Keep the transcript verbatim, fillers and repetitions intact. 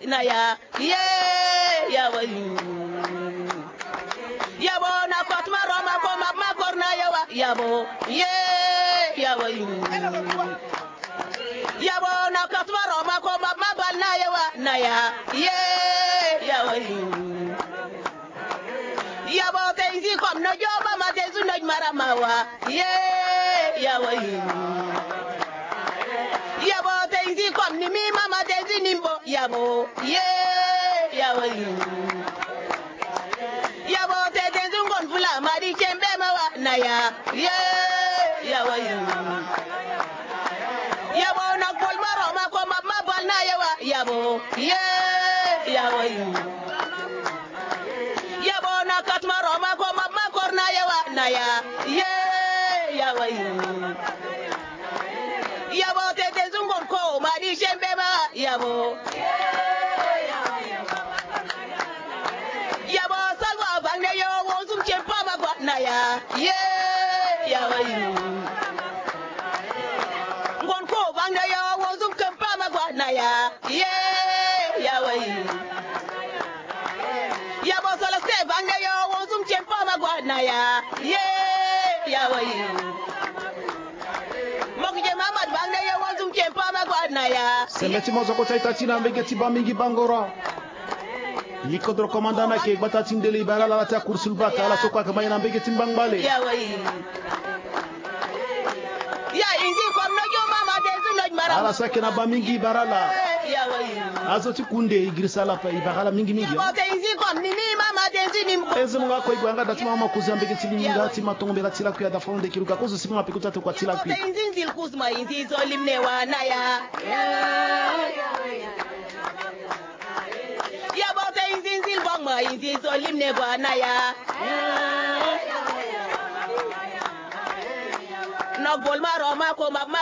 na ya ye ya wa yabo na patma roma ko ma korna yawa yabo ye ya wa yabo na patma roma ko ma bal na yawa na ya ye ya wa yabo tenzi kom no joba ma tenzu no marama wa ye ya wa yabo tenzi kom ni mi mama tenzi nimbo yabo ye ya wa yabo tenzi ngon fula mari chembe mawa na ya ye ya wa yabo na kol maroma ko ma bal na yawa yabo ye ya wa yabo na katma roma ko ma korna yawa na ya ye ya wa yabo tete zungon ko mari shembe ma yabo yabo salwa bangne yo wonzum chempa ma gwa na ya ye ya wa ngon ko bangne yo wonzum chempa ma gwa na ya ye ya wa yabo sala se bangne yo wonzum chempa ma gwa na ya ye ya wa mokje mamad bangne yo wonzum chempa ma gwa na ya semeti mozo ko taita tina mbegeti bamingi bangora likodro komandana ke batati ndeli balala la ta kursul baka ala sokwa kama ina mbegeti bangbale ya wa ya inzi kom no jo mama dezu no mara ala sakena bamingi barala ya wa azoti kunde igrisa la pa ibagala mingi mingi yabo tenzi kom ni mi mama tenzi nimbo eze mga ko igwanga datima mama kuzi ambegeti linga tima tongo bela tila ku ya da fonde kiruka kozo simu apikuta to kwa tila ku tenzi nzil kuzma inzi zo limne wa na ya yabo tenzi nzil bongma inzi zo limne wa na ya no bolma roma ko ma